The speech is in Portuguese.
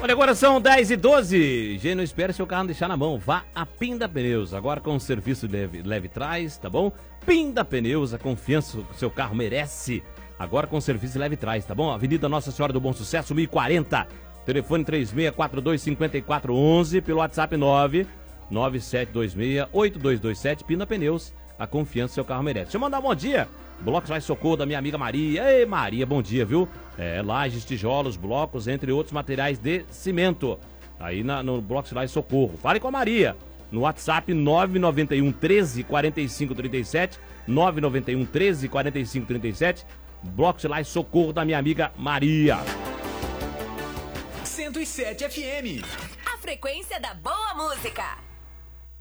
Olha, agora são 10h12. Gê, não espere seu carro deixar na mão. Vá a Pinda Pneus. Agora com o serviço leve trás, tá bom? Pinda Pneus, a confiança que o seu carro merece. Agora com o serviço leve trás, tá bom? Avenida Nossa Senhora do Bom Sucesso, 1040. Telefone 3642-5411. Pelo WhatsApp 99726-8227. Pinda Pneus, a confiança que seu carro merece. Deixa eu mandar um bom dia. Blocos Laje Socorro da minha amiga Maria. Ei, Maria, bom dia, viu? Lajes, tijolos, blocos, entre outros materiais de cimento. Aí no Blocos Laje Socorro. Fale com a Maria. No WhatsApp 991 13 45 37. 991 13 45 37. Blocos Laje Socorro da minha amiga Maria. 107 FM. A frequência da boa música.